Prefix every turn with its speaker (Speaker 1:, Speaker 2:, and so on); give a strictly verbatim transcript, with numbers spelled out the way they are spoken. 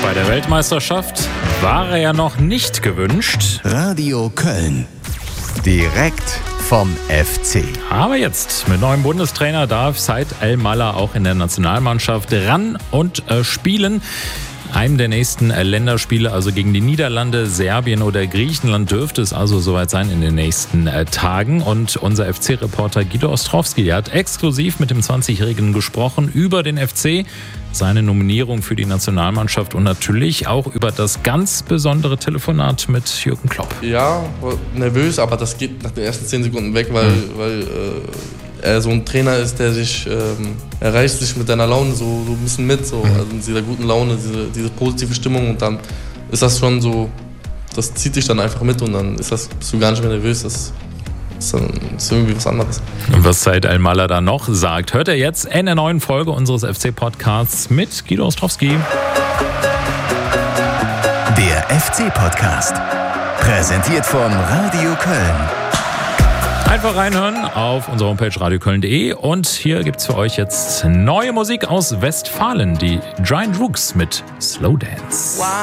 Speaker 1: bei der Weltmeisterschaft war er ja noch nicht gewünscht.
Speaker 2: Radio Köln. Direkt vom F C.
Speaker 1: Aber jetzt mit neuem Bundestrainer darf Said Al-Mallah auch in der Nationalmannschaft ran und äh, spielen. Einem der nächsten Länderspiele, also gegen die Niederlande, Serbien oder Griechenland, dürfte es also soweit sein in den nächsten äh, Tagen. Und unser F C-Reporter Guido Ostrowski hat exklusiv mit dem zwanzigjährigen gesprochen über den F C, seine Nominierung für die Nationalmannschaft und natürlich auch über das ganz besondere Telefonat mit Jürgen Klopp.
Speaker 3: Ja, nervös, aber das geht nach den ersten zehn Sekunden weg, weil, mhm. weil äh, er so ein Trainer ist, der sich, ähm, er reißt sich mit deiner Laune so, so ein bisschen mit, so, also mit dieser guten Laune, diese, diese positive Stimmung, und dann ist das schon so, das zieht dich dann einfach mit und dann ist das, bist du gar nicht mehr nervös, das ist, dann, ist irgendwie was anderes.
Speaker 1: Und was Said Al-Mallah da noch sagt, hört er jetzt in der neuen Folge unseres F C-Podcasts mit Guido Ostrowski.
Speaker 2: Der F C-Podcast, präsentiert von Radio Köln.
Speaker 1: Einfach reinhören auf unserer Homepage radio köln punkt de und hier gibt's für euch jetzt neue Musik aus Westfalen, die Giant Rooks mit Slow Dance.